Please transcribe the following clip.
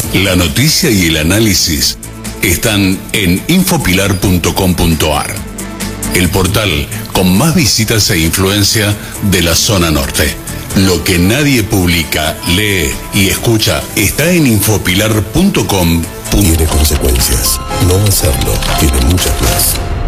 La noticia y el análisis están en infopilar.com.ar, el portal con más visitas e influencia de la zona norte. Lo que nadie publica, lee y escucha está en infopilar.com. Tiene consecuencias. No hacerlo tiene muchas más.